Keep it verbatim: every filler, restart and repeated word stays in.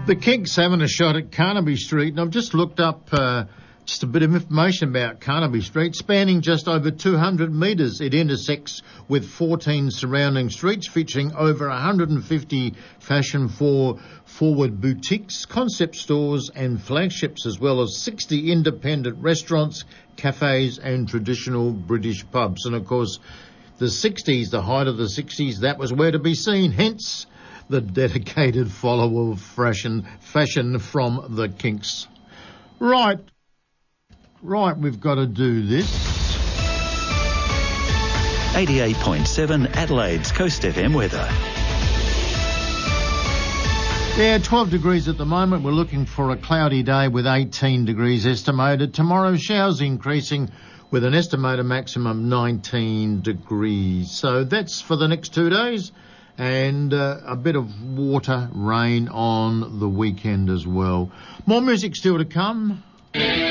The Kinks having a shot at Carnaby Street, and I've just looked up uh, just a bit of information about Carnaby Street. Spanning just over two hundred metres, it intersects with fourteen surrounding streets, featuring over one hundred fifty fashion for forward boutiques, concept stores and flagships, as well as sixty independent restaurants, cafes and traditional British pubs. And of course, the sixties, the height of the sixties, that was where to be seen, hence the dedicated follower of fashion, fashion from the Kinks. Right, right, we've got to do this. eighty-eight point seven Adelaide's Coast F M weather. Yeah, twelve degrees at the moment. We're looking for a cloudy day with eighteen degrees estimated. Tomorrow, showers increasing with an estimated maximum nineteen degrees. So that's for the next two days. And uh, a bit of water, rain on the weekend as well. More music still to come.